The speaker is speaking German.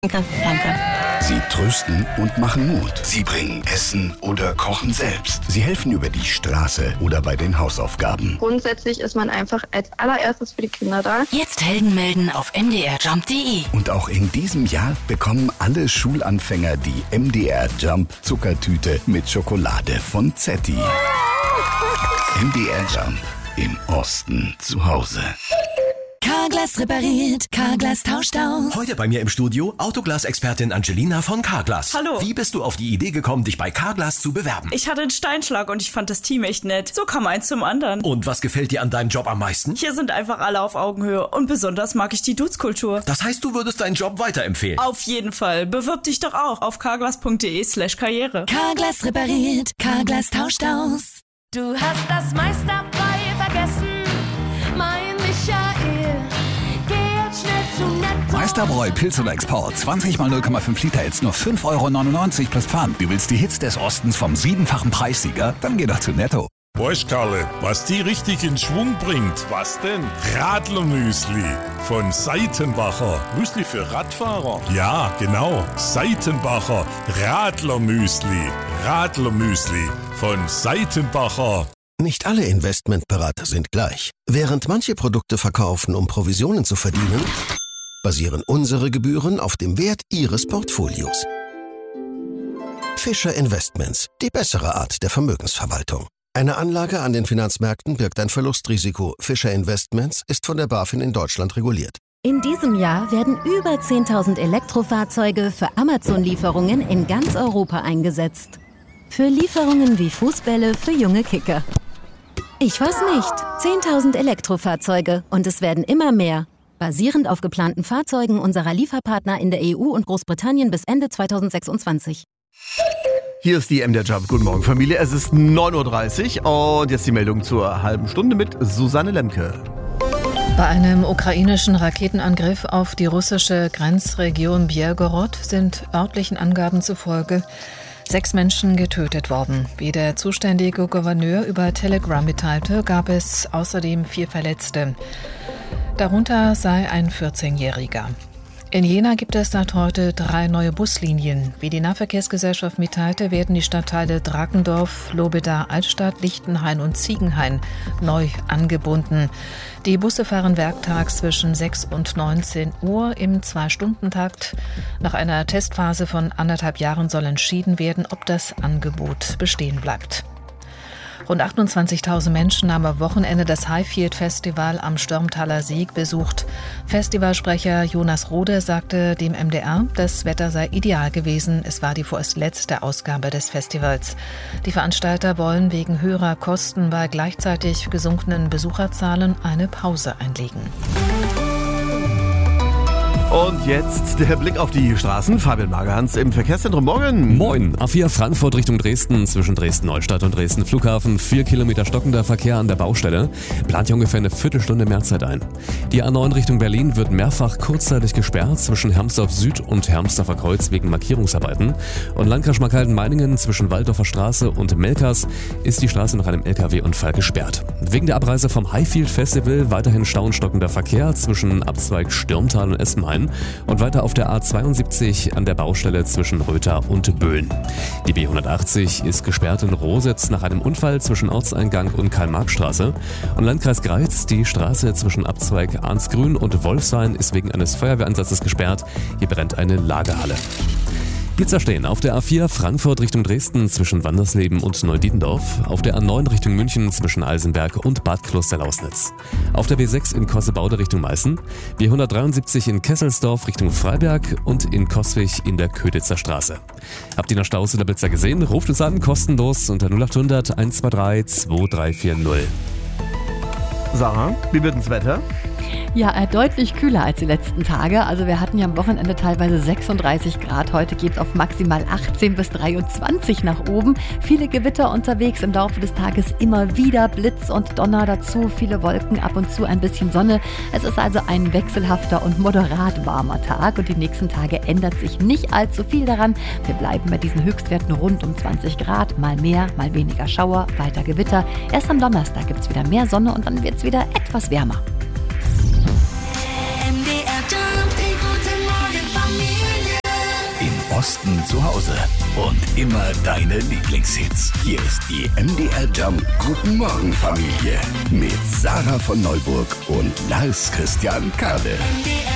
Danke. Sie trösten und machen Mut. Sie bringen Essen oder kochen selbst. Sie helfen über die Straße oder bei den Hausaufgaben. Grundsätzlich ist man einfach als allererstes für die Kinder da. Jetzt Helden melden auf mdrjump.de. Und auch in diesem Jahr bekommen alle Schulanfänger die MDR Jump Zuckertüte mit Schokolade von Zetti. MDR Jump im Osten zu Hause. Carglass repariert, Carglass tauscht aus. Heute bei mir im Studio Autoglas-Expertin Angelina von Carglass. Hallo. Wie bist du auf die Idee gekommen, dich bei Carglass zu bewerben? Ich hatte einen Steinschlag und ich fand das Team echt nett. So kam eins zum anderen. Und was gefällt dir an deinem Job am meisten? Hier sind einfach alle auf Augenhöhe und besonders mag ich die Dudes-Kultur. Das heißt, du würdest deinen Job weiterempfehlen? Auf jeden Fall. Bewirb dich doch auch auf carglass.de/karriere. Carglass repariert, Carglass tauscht aus. Du hast das meiste dabei vergessen, mein Michael. Geh jetzt schnell zu Netto. Meisterbräu Pilz oder Export. 20 mal 0,5 Liter, jetzt nur 5,99 € plus Pfand. Du willst die Hits des Ostens vom 7-fachen Preissieger? Dann geh doch zu Netto. Weißt, Karle, was die richtig in Schwung bringt? Was denn? Radlermüsli von Seitenbacher. Müsli für Radfahrer? Ja, genau. Seitenbacher Radlermüsli. Radlermüsli von Seitenbacher. Nicht alle Investmentberater sind gleich. Während manche Produkte verkaufen, um Provisionen zu verdienen, basieren unsere Gebühren auf dem Wert Ihres Portfolios. Fischer Investments, die bessere Art der Vermögensverwaltung. Eine Anlage an den Finanzmärkten birgt ein Verlustrisiko. Fischer Investments ist von der BaFin in Deutschland reguliert. In diesem Jahr werden über 10.000 Elektrofahrzeuge für Amazon-Lieferungen in ganz Europa eingesetzt. Für Lieferungen wie Fußbälle für junge Kicker. Ich weiß nicht. 10.000 Elektrofahrzeuge und es werden immer mehr. Basierend auf geplanten Fahrzeugen unserer Lieferpartner in der EU und Großbritannien bis Ende 2026. Hier ist die MDR Jump. Guten Morgen, Familie. Es ist 9:30 Uhr und jetzt die Meldung zur halben Stunde mit Susanne Lemke. Bei einem ukrainischen Raketenangriff auf die russische Grenzregion Bjelgorod sind örtlichen Angaben zufolge 6 Menschen getötet worden. Wie der zuständige Gouverneur über Telegram mitteilte, gab es außerdem 4 Verletzte. Darunter sei ein 14-Jähriger. In Jena gibt es seit heute 3 neue Buslinien. Wie die Nahverkehrsgesellschaft mitteilte, werden die Stadtteile Drakendorf, Lobeda-Altstadt, Lichtenhain und Ziegenhain neu angebunden. Die Busse fahren werktags zwischen 6 und 19 Uhr im 2-Stunden-Takt. Nach einer Testphase von 1,5 Jahren soll entschieden werden, ob das Angebot bestehen bleibt. Rund 28.000 Menschen haben am Wochenende das Highfield Festival am Störmtaler Sieg besucht. Festivalsprecher Jonas Rode sagte dem MDR, das Wetter sei ideal gewesen. Es war die vorerst letzte Ausgabe des Festivals. Die Veranstalter wollen wegen höherer Kosten bei gleichzeitig gesunkenen Besucherzahlen eine Pause einlegen. Und jetzt der Blick auf die Straßen. Fabian Magerhans im Verkehrszentrum. Morgen. Moin. A4 Frankfurt Richtung Dresden, zwischen Dresden-Neustadt und Dresden-Flughafen. 4 Kilometer stockender Verkehr an der Baustelle. Plant hier ungefähr eine Viertelstunde Mehrzeit ein. Die A9 Richtung Berlin wird mehrfach kurzzeitig gesperrt zwischen Hermsdorf Süd und Hermsdorfer Kreuz wegen Markierungsarbeiten. Und Landkreis Schmalkalden-Meiningen zwischen Waldorfer Straße und Melkers ist die Straße nach einem LKW-Unfall gesperrt. Wegen der Abreise vom Highfield Festival weiterhin stauenstockender Verkehr zwischen Abzweig Stürmtal und Essenhain. Und weiter auf der A72 an der Baustelle zwischen Röther und Böhlen. Die B180 ist gesperrt in Rositz nach einem Unfall zwischen Ortseingang und Karl-Marx-Straße. Und Landkreis Greiz, die Straße zwischen Abzweig Arnsgrün und Wolfshain ist wegen eines Feuerwehreinsatzes gesperrt. Hier brennt eine Lagerhalle. Pizza stehen auf der A4 Frankfurt Richtung Dresden zwischen Wandersleben und Neudietendorf, auf der A9 Richtung München zwischen Eisenberg und Bad Klosterlausnitz, auf der B6 in Kossebaude Richtung Meißen, B173 in Kesselsdorf Richtung Freiberg und in Coswig in der Köditzer Straße. Habt ihr noch Staus oder Blitzer gesehen? Ruft uns an, kostenlos unter 0800 123 2340. Sarah, wie wird das Wetter? Ja, deutlich kühler als die letzten Tage. Also wir hatten ja am Wochenende teilweise 36 Grad. Heute geht es auf maximal 18 bis 23 nach oben. Viele Gewitter unterwegs im Laufe des Tages, immer wieder Blitz und Donner dazu. Viele Wolken, ab und zu ein bisschen Sonne. Es ist also ein wechselhafter und moderat warmer Tag. Und die nächsten Tage ändert sich nicht allzu viel daran. Wir bleiben bei diesen Höchstwerten rund um 20 Grad. Mal mehr, mal weniger Schauer, weiter Gewitter. Erst am Donnerstag gibt es wieder mehr Sonne und dann wird es wieder etwas wärmer. MDR Jump, die gute Morgen Familie. Osten zu Hause. Und immer deine Lieblingshits. Hier ist die MDR Jump Guten Morgen Familie mit Sarah von Neuburg und Lars Christian Kade.